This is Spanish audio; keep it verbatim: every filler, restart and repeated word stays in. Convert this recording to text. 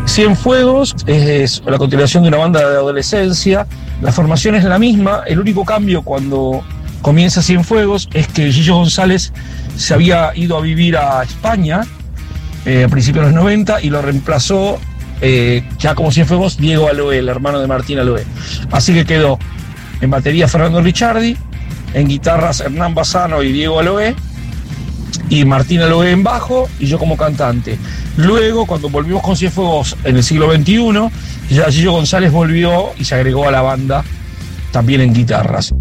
Cienfuegos es la continuación de una banda de adolescencia. La formación es la misma. El único cambio cuando comienza Cienfuegos es que Gillo González se había ido a vivir a España eh, a principios de los noventa y lo reemplazó eh, ya como Cienfuegos Diego Aloe, el hermano de Martín Aloe. Así que quedó en batería Fernando Ricciardi, en guitarras Hernán Bassano y Diego Aloe, y Martín Aloe en bajo y yo como cantante. Luego, cuando volvimos con Cienfuegos en el siglo veintiuno, ya Gillo González volvió y se agregó a la banda también en guitarras.